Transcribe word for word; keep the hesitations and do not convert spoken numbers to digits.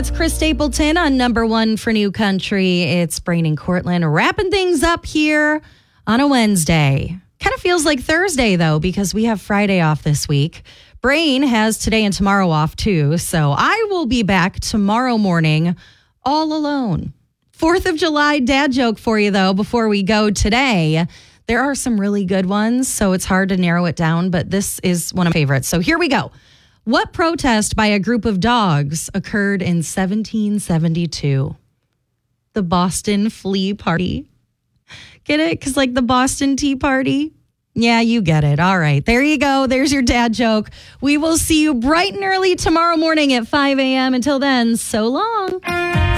it's Chris Stapleton on number one for New Country. It's Brain and Cortland wrapping things up here on a Wednesday. Kind of feels like Thursday, though, because we have Friday off this week. Brain has today and tomorrow off, too. So I will be back tomorrow morning all alone. fourth of July dad joke for you, though, before we go today. There are some really good ones, so it's hard to narrow it down, but this is one of my favorites. So here we go. What protest by a group of dogs occurred in seventeen seventy-two? The Boston Flea Party. Get it? Because like the Boston Tea Party. Yeah, you get it. All right. There you go. There's your dad joke. We will see you bright and early tomorrow morning at five a.m. Until then, so long.